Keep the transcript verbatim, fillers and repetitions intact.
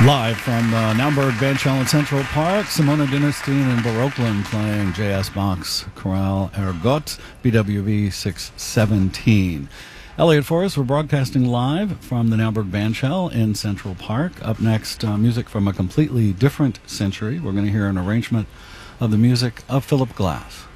Live from uh, Naumburg Bandshell in Central Park, Simona Dinnerstein and Baroqueland playing J S Bach's Chorale Ergot, B W V six seventeen. Elliot Forrest, we're broadcasting live from the Naumburg Bandshell in Central Park. Up next, uh, music from a completely different century. We're going to hear an arrangement of the music of Philip Glass.